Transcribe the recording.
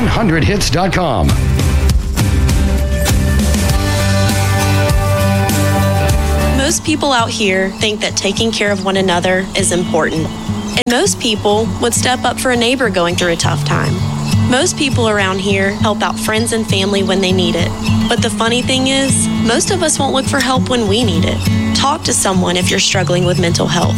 100hits.com. Most people out here think that taking care of one another is important. And most people would step up for a neighbor going through a tough time. Most people around here help out friends and family when they need it. But the funny thing is, most of us won't look for help when we need it. Talk to someone if you're struggling with mental health.